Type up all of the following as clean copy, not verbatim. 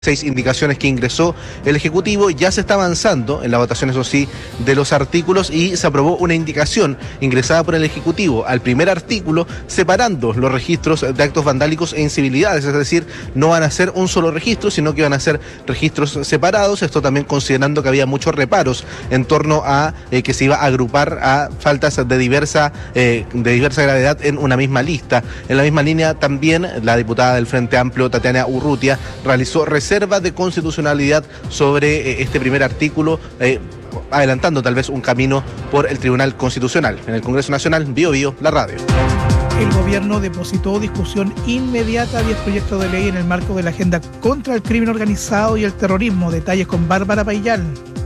6 indicaciones que ingresó el Ejecutivo. Ya se está avanzando en la votación, eso sí, de los artículos, y se aprobó una indicación ingresada por el Ejecutivo al primer artículo, separando los registros de actos vandálicos e incivilidades, es decir, no van a ser un solo registro, sino que van a ser registros separados. Esto también considerando que había muchos reparos en torno a que se iba a agrupar a faltas de diversa gravedad en una misma lista. En la misma línea también la diputada del Frente Amplio, Tatiana Urrutia, realizó reserva de constitucionalidad sobre este primer artículo, adelantando tal vez un camino por el Tribunal Constitucional. En el Congreso Nacional, Bío Bío, la radio. El gobierno depositó discusión inmediata a 10 proyectos de ley en el marco de la agenda contra el crimen organizado y el terrorismo. Detalles con Bárbara Payal.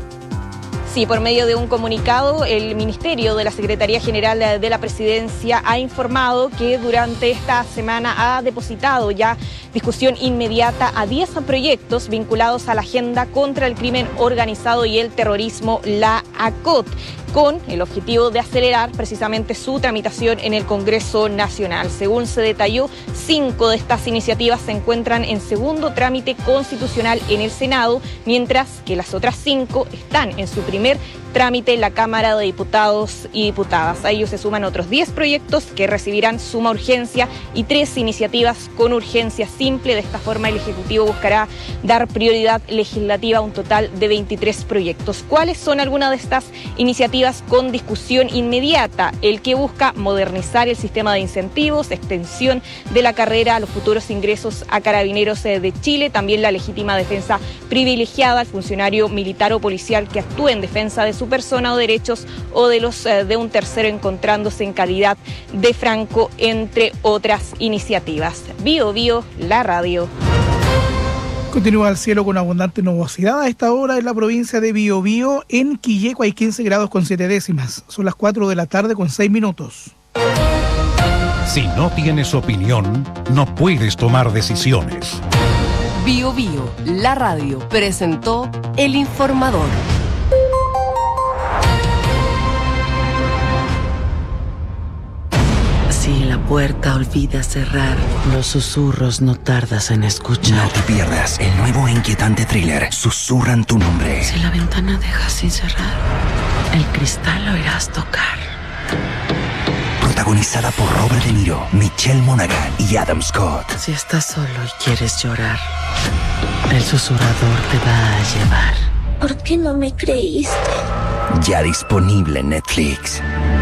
Sí, por medio de un comunicado, el Ministerio de la Secretaría General de la Presidencia ha informado que durante esta semana ha depositado ya discusión inmediata a 10 proyectos vinculados a la agenda contra el crimen organizado y el terrorismo, la ACOT, con el objetivo de acelerar precisamente su tramitación en el Congreso Nacional. Según se detalló, 5 de estas iniciativas se encuentran en segundo trámite constitucional en el Senado, mientras que las otras 5 están en su primer trámite en la Cámara de Diputados y Diputadas. A ellos se suman otros 10 proyectos que recibirán suma urgencia y 3 iniciativas con urgencia simple. De esta forma, el Ejecutivo buscará dar prioridad legislativa a un total de 23 proyectos. ¿Cuáles son algunas de estas iniciativas con discusión inmediata? El que busca modernizar el sistema de incentivos, extensión de la carrera a los futuros ingresos a Carabineros de Chile, también la legítima defensa privilegiada al funcionario militar o policial que actúe en defensa de su persona o derechos o de los de un tercero encontrándose en calidad de franco, entre otras iniciativas. Bío Bío, la radio. Continúa el cielo con abundante nubosidad a esta hora en la provincia de Biobío. En Quilleco hay 15 grados con 7 décimas. Son las 4 de la tarde con 6 minutos. Si no tienes opinión, no puedes tomar decisiones. Bío Bío, la radio, presentó El Informador. Si la puerta olvida cerrar, los susurros no tardas en escuchar. No te pierdas el nuevo e inquietante thriller Susurran tu nombre. Si la ventana dejas sin cerrar, el cristal lo oirás tocar. Protagonizada por Robert De Niro, Michelle Monaghan y Adam Scott. Si estás solo y quieres llorar, el susurrador te va a llevar. ¿Por qué no me creíste? Ya disponible en Netflix.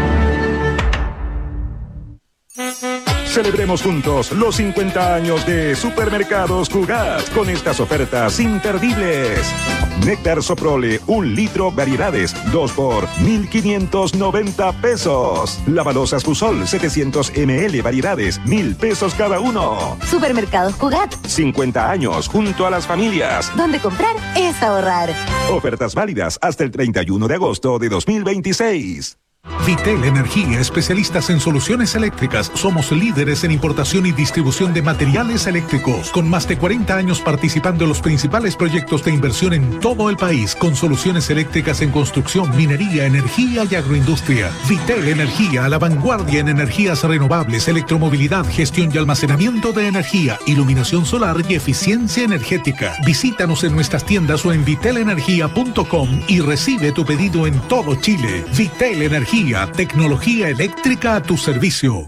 Celebremos juntos los 50 años de Supermercados Cugat con estas ofertas imperdibles. Néctar Soprole, 1 litro, variedades, 2 por 1,590 pesos. Lavalosas Fusol, 700 ml, variedades, 1,000 pesos cada uno. Supermercados Cugat. 50 años junto a las familias. Donde comprar es ahorrar. Ofertas válidas hasta el 31 de agosto de 2026. Vitel Energía, especialistas en soluciones eléctricas. Somos líderes en importación y distribución de materiales eléctricos, con más de 40 años participando en los principales proyectos de inversión en todo el país, con soluciones eléctricas en construcción, minería, energía y agroindustria. Vitel Energía, a la vanguardia en energías renovables, electromovilidad, gestión y almacenamiento de energía, iluminación solar y eficiencia energética. Visítanos en nuestras tiendas o en vitelenergia.com y recibe tu pedido en todo Chile. Vitel Energía, tecnología eléctrica a tu servicio.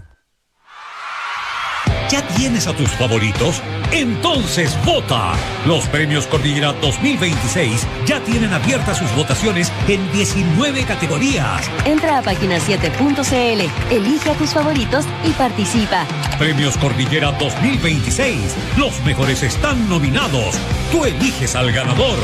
¿Ya tienes a tus favoritos? Entonces vota. Los premios Cordillera 2026 ya tienen abiertas sus votaciones en 19 categorías. Entra a página7.cl, elige a tus favoritos y participa. Premios Cordillera 2026. Los mejores están nominados. Tú eliges al ganador.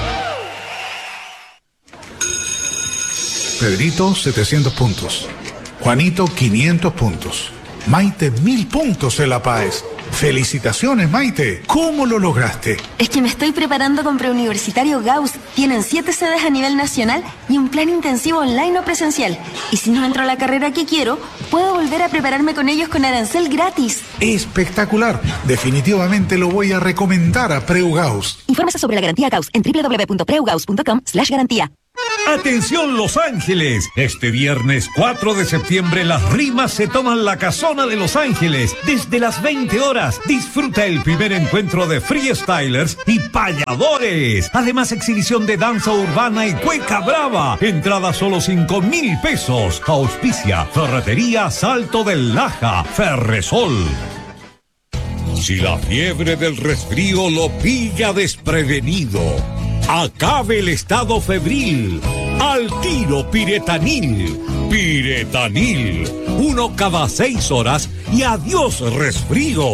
Pedrito, 700 puntos. Juanito, 500 puntos. Maite, 1,000 puntos en La Paz. ¡Felicitaciones, Maite! ¿Cómo lo lograste? Es que me estoy preparando con Preuniversitario Gauss. Tienen 7 sedes a nivel nacional y un plan intensivo online o presencial. Y si no entro a la carrera que quiero, puedo volver a prepararme con ellos con arancel gratis. ¡Espectacular! Definitivamente lo voy a recomendar a Preu Gauss. Infórmese sobre la garantía Gauss en www.preugauss.com/garantía. Atención Los Ángeles, este viernes 4 de septiembre las rimas se toman la casona de Los Ángeles. Desde las 20 horas disfruta el primer encuentro de freestylers y payadores. Además exhibición de danza urbana y cueca brava. Entrada solo 5,000 pesos. Auspicia Ferretería Salto del Laja, Ferresol. Si la fiebre del resfrío lo pilla desprevenido, acabe el estado febril. Al tiro Piretanil. Piretanil. 1 cada 6 horas y adiós resfrío.